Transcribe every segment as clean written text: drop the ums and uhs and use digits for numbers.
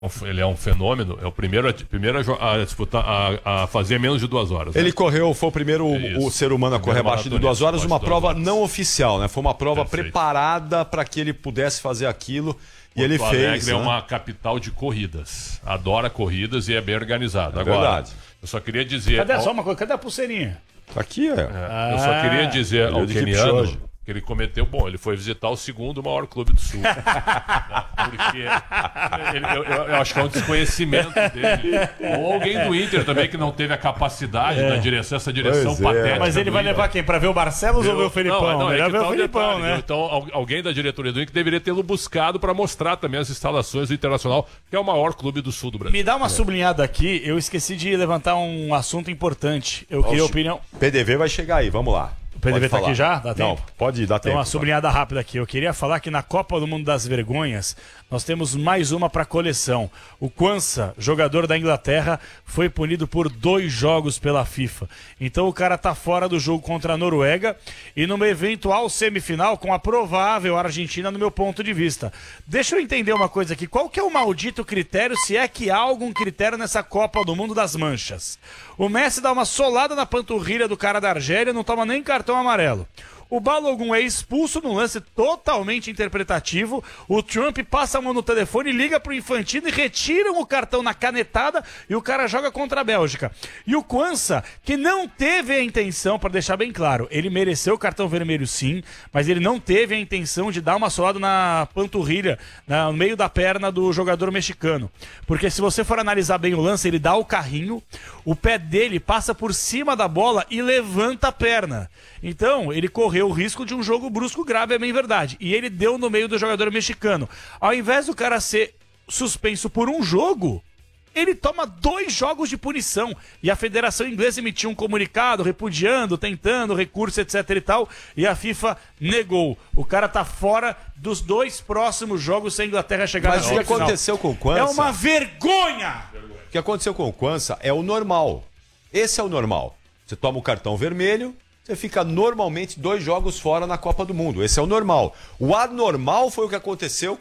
Ele é um fenômeno, é o primeiro a disputar, a fazer menos de 2 horas. Ele correu, foi o primeiro o ser humano a correr abaixo de 2 horas, uma prova não oficial, né? Foi uma prova preparada para que ele pudesse fazer aquilo e ele fez. Alegre é uma capital de corridas, adora corridas e é bem organizado. É agora, verdade. Eu só queria dizer... Só uma coisa, cadê a pulseirinha? Tá aqui, Eu só queria dizer ao keniano que ele cometeu... Bom, ele foi visitar o segundo maior clube do Sul. Porque eu acho que é um desconhecimento dele. Ou alguém do Inter também que não teve a capacidade da direção, essa direção patética. Mas ele vai levar quem? Pra ver o Barcelos ou ver o Felipão? Não, Melhor ver o Felipão, detalhe, né? Então, alguém da diretoria do Inter deveria tê-lo buscado para mostrar também as instalações do Internacional, que é o maior clube do Sul do Brasil. Me dá uma sublinhada aqui, eu esqueci de levantar um assunto importante. Eu queria a opinião... PDV vai chegar aí, vamos lá. O PDV tá aqui já? Dá tempo? Não, pode ir, dá tempo. Então, uma sublinhada rápida aqui. Eu queria falar que na Copa do Mundo das Vergonhas, nós temos mais uma para coleção. O Quansah, jogador da Inglaterra, foi punido por 2 jogos pela FIFA. Então o cara tá fora do jogo contra a Noruega e numa eventual semifinal com a provável Argentina, no meu ponto de vista. Deixa eu entender uma coisa aqui. Qual que é o maldito critério, se é que há algum critério nessa Copa do Mundo das Manchas? O Messi dá uma solada na panturrilha do cara da Argélia, não toma nem cartão amarelo. O Balogun é expulso num lance totalmente interpretativo. O Trump passa a mão no telefone, liga pro Infantino e retiram o cartão na canetada e o cara joga contra a Bélgica. E o Quansah, que não teve a intenção, para deixar bem claro, ele mereceu o cartão vermelho sim, mas ele não teve a intenção de dar uma solada na panturrilha, no meio da perna do jogador mexicano. Porque se você for analisar bem o lance, ele dá o carrinho, o pé dele passa por cima da bola e levanta a perna. Então, ele correu o risco de um jogo brusco grave, é bem verdade. E ele deu no meio do jogador mexicano. Ao invés do cara ser suspenso por um jogo, ele toma 2 jogos de punição. E a Federação Inglesa emitiu um comunicado repudiando, tentando, recurso, etc e tal. E a FIFA negou. O cara tá fora dos 2 próximos jogos se a Inglaterra chegar na final. Mas o que aconteceu com o Quansah... É uma vergonha! O que aconteceu com o Quansah é o normal. Esse é o normal. Você toma o cartão vermelho... Você fica normalmente 2 jogos fora na Copa do Mundo. Esse é o normal. O anormal foi o que aconteceu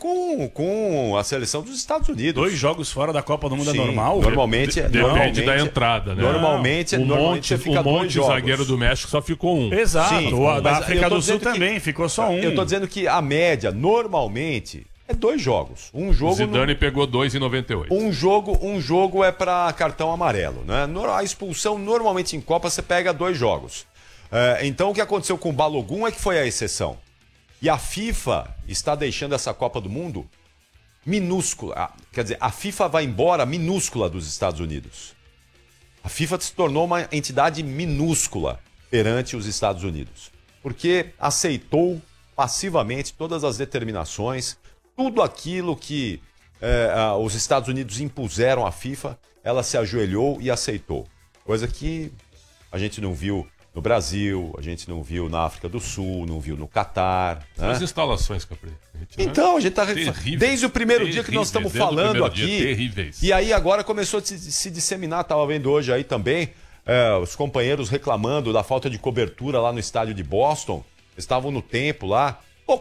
com a seleção dos Estados Unidos. 2 jogos fora da Copa do Mundo. Sim, é normal? Normalmente depende da entrada, né? Normalmente você fica 2 jogos. O zagueiro do México só ficou 1. Exato. Sim, o da África do Sul também ficou só 1. Eu tô dizendo que a média, normalmente, é 2 jogos. Um jogo. O Zidane pegou 2 em 98. Um jogo é para cartão amarelo, né? A expulsão, normalmente em Copa, você pega 2 jogos. Então o que aconteceu com o Balogun é que foi a exceção. E a FIFA está deixando essa Copa do Mundo minúscula. Quer dizer, a FIFA vai embora minúscula dos Estados Unidos. A FIFA se tornou uma entidade minúscula perante os Estados Unidos. Porque aceitou passivamente todas as determinações, tudo aquilo que os Estados Unidos impuseram à FIFA, ela se ajoelhou e aceitou. Coisa que a gente não viu no Brasil, a gente não viu na África do Sul, não viu no Catar. Né? As instalações, Capri. Então, a gente está... Desde o primeiro dia que nós estamos falando aqui... Terríveis. E aí agora começou a se disseminar, estava vendo hoje aí também, os companheiros reclamando da falta de cobertura lá no estádio de Boston. Estavam no tempo lá. Pô,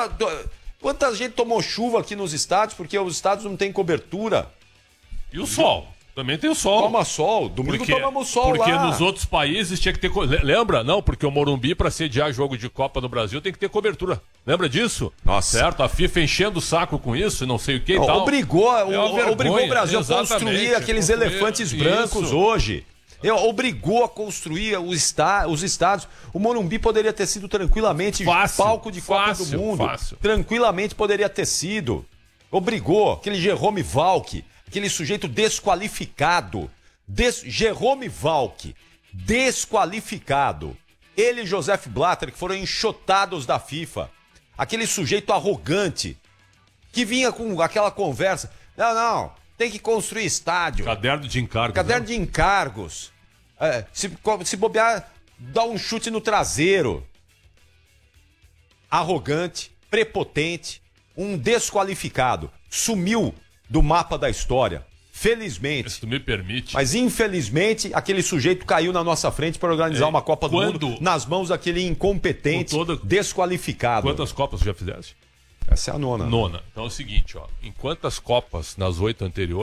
quanta gente tomou chuva aqui nos estádios, porque os estádios não têm cobertura. E o sol? Também tem o sol. Toma sol. Domingo tomamos sol porque lá. Porque nos outros países tinha que ter... Lembra? Não, porque o Morumbi, para sediar jogo de Copa no Brasil, tem que ter cobertura. Lembra disso? Nossa. Certo? A FIFA enchendo o saco com isso e não sei o que e tal. Obrigou o Brasil a construir aqueles elefantes brancos hoje. Obrigou a construir os estádios. O Morumbi poderia ter sido tranquilamente palco de Copa do Mundo. Tranquilamente poderia ter sido. Obrigou. Aquele Jerome Valk... Aquele sujeito desqualificado. Jerome Valk, desqualificado. Ele e Joseph Blatter, que foram enxotados da FIFA. Aquele sujeito arrogante, que vinha com aquela conversa. Não, tem que construir estádio. Caderno de encargos. Caderno de encargos. Se bobear, dá um chute no traseiro. Arrogante, prepotente, um desqualificado. Sumiu do mapa da história. Felizmente. Se tu me permite. Mas infelizmente, aquele sujeito caiu na nossa frente para organizar uma Copa do Mundo nas mãos daquele incompetente, desqualificado. Quantas Copas já fizeste? Essa é a nona. Nona. Então é o seguinte, ó. Em quantas Copas, nas 8 anteriores,